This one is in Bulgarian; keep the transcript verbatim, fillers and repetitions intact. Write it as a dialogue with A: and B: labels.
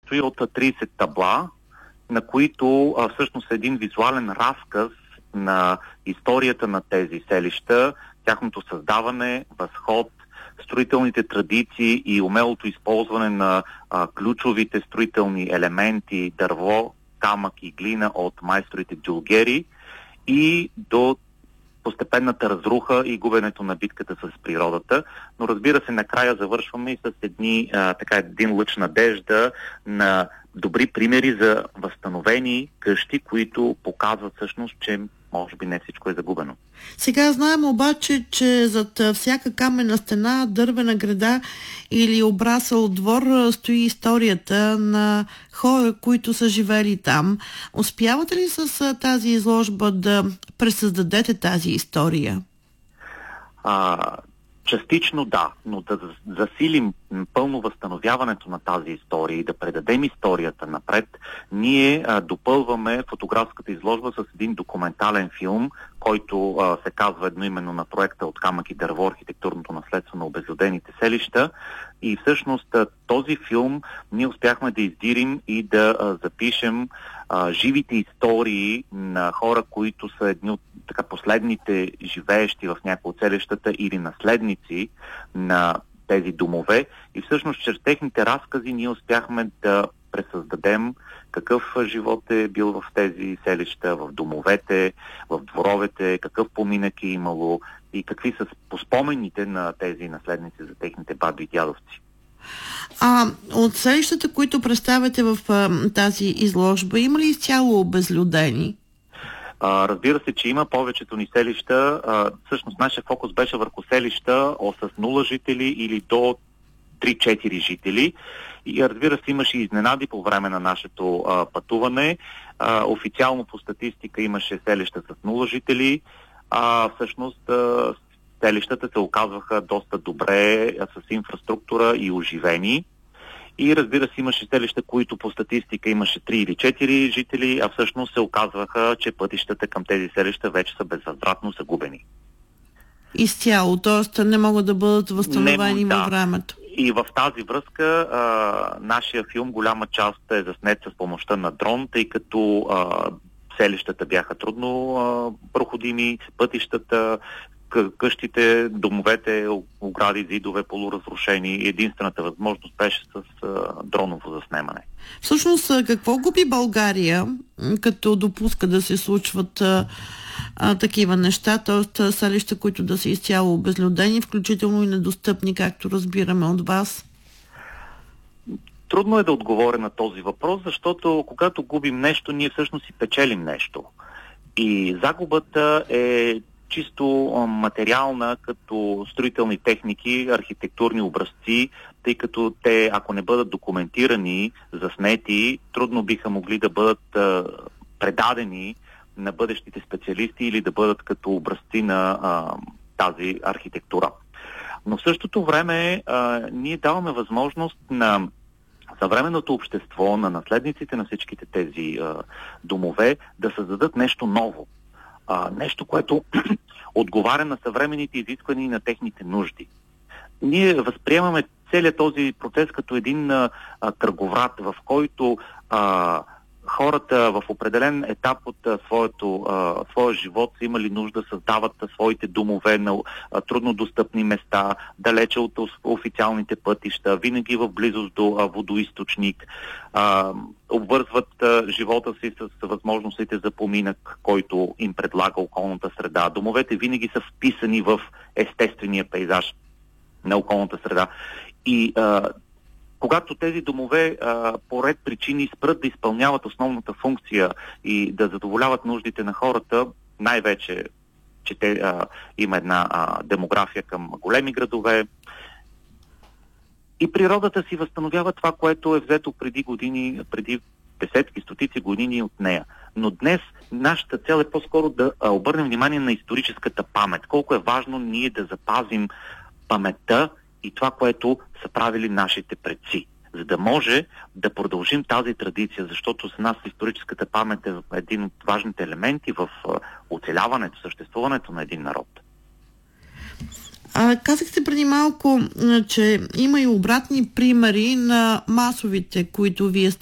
A: състои от трийсет табла, на които а, всъщност е един визуален разказ на историята на тези селища, тяхното създаване, възход, строителните традиции и умелото използване на а, ключовите строителни елементи, дърво, камък и глина от майсторите джулгери и до постепенната разруха и губенето на битката с природата. Но разбира се, накрая завършваме и с едни, а, така, един лъч надежда на добри примери за възстановени къщи, които показват всъщност, че може би не всичко е загубено.
B: Сега знаем обаче, че зад всяка каменна стена, дървена града или обрасъл двор стои историята на хора, които са живели там. Успявате ли с тази изложба да пресъздадете тази история?
A: А, частично да, но да засилим пълно възстановяването на тази история и да предадем историята напред, ние а, допълваме фотографската изложба с един документален филм, който а, се казва едноименно на проекта От камък и дърво, архитектурното наследство на обезлюдените селища. И всъщност този филм ние успяхме да издирим и да а, запишем а, живите истории на хора, които са едни от така последните живеещи в някои от селищата или наследници на тези домове. И всъщност чрез техните разкази ние успяхме да пресъздадем какъв живот е бил в тези селища, в домовете, в дворовете, какъв поминък е имало и какви са спомените на тези наследници за техните баби и дядовци.
B: А от селищата, които представяте в а, тази изложба, има ли изцяло обезлюдени?
A: А, разбира се, че има повечето ни селища. А, всъщност нашия фокус беше върху селища о, с нула жители или до три-четири жители. И разбира се, имаше изненади по време на нашето а, пътуване. А, официално по статистика имаше селища с нула жители, а всъщност а, селищата се оказваха доста добре а, с инфраструктура и оживени. И разбира се, имаше селища, които по статистика имаше три или четири жители, а всъщност се оказваха, че пътищата към тези селища вече са безвъзвратно загубени.
B: Изцяло, т.е. не могат да бъдат възстановени
A: да.
B: във времето.
A: И в тази връзка а, нашия филм голяма част е заснет с помощта на дрон, тъй като а, селищата бяха трудно а, проходими, пътищата, къщите, домовете, огради, зидове, полуразрушени. Единствената възможност беше с а, дроново заснемане.
B: Всъщност, какво губи България, като допуска да се случват а, а, такива неща, т.е. селища, които да са изцяло обезлюдени, включително и недостъпни, както разбираме от вас?
A: Трудно е да отговоря на този въпрос, защото когато губим нещо, ние всъщност си печелим нещо. И загубата е чисто материална, като строителни техники, архитектурни образци, тъй като те, ако не бъдат документирани, заснети, трудно биха могли да бъдат а, предадени на бъдещите специалисти или да бъдат като образци на а, тази архитектура. Но в същото време а, ние даваме възможност на съвременното общество, на наследниците на всичките тези а, домове да създадат нещо ново. А, нещо, което отговаря на съвременните изисквания и на техните нужди. Ние възприемаме целият този процес като един а, кръговрат, в който а, хората в определен етап от а, своето, а, своя живот са имали нужда да създават а, своите домове на а, труднодостъпни места, далече от официалните пътища, винаги в близост до а, водоизточник, а, обвързват а, живота си с възможностите за поминък, който им предлага околната среда. Домовете винаги са вписани в естествения пейзаж на околната среда. И а, когато тези домове а, по ред причини спрат да изпълняват основната функция и да задоволяват нуждите на хората, най-вече, че те, а, има една а, демография към големи градове, и природата си възстановява това, което е взето преди години, преди десетки, стотици години от нея. Но днес нашата цел е по-скоро да а, обърнем внимание на историческата памет. Колко е важно ние да запазим паметта и това, което са правили нашите предци, за да може да продължим тази традиция, защото за нас историческата памет е един от важните елементи в оцеляването, съществуването на един народ.
B: А, казахте преди малко, че има и обратни примери на масовите, които вие